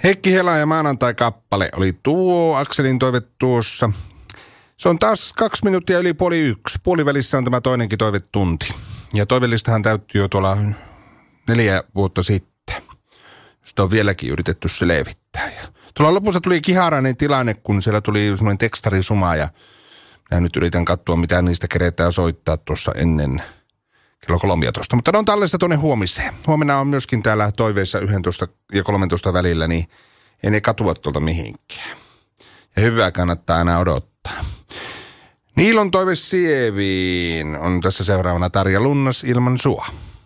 Heikki Hela ja maanantai-kappale oli tuo Akselin toive tuossa. Se on taas 2 minuuttia yli 1:30. Puolivälissä on tämä toinenkin toivetunti. Ja toivellistahan täytyy jo tuolla 4 vuotta sitten. Sitä on vieläkin yritetty selvittää. Ja tuolla lopussa tuli kiharainen tilanne, kun siellä tuli semmoinen tekstarisuma ja nyt yritän katsoa, mitä niistä keretään soittaa tuossa ennen kello 13. Mutta ne on tallessa tuonne huomiseen. Huomenna on myöskin täällä toiveissa 11 ja 13 välillä, niin ei ne katua tuolta mihinkään. Ja hyvää kannattaa aina odottaa. Niilon toive sieviin on tässä seuraavana Tarja Lunnas ilman sua.